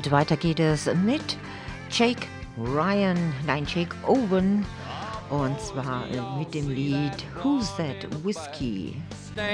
Und weiter geht es mit Jake Owen. Und zwar mit dem Lied Who's That Whiskey.